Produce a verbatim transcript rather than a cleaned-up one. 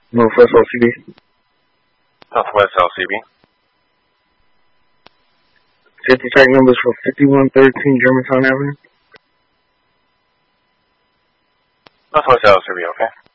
Northwest L C B. Northwest L C B. Safety track numbers for fifty-one thirteen Germantown Avenue. Northwest L C B, okay.